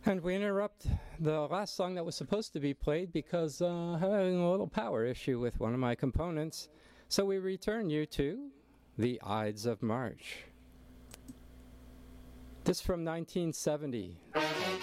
And we interrupt the last song that was supposed to be played because I'm having a little power issue with one of my components. So we return you to The Ides of March. This from 1970.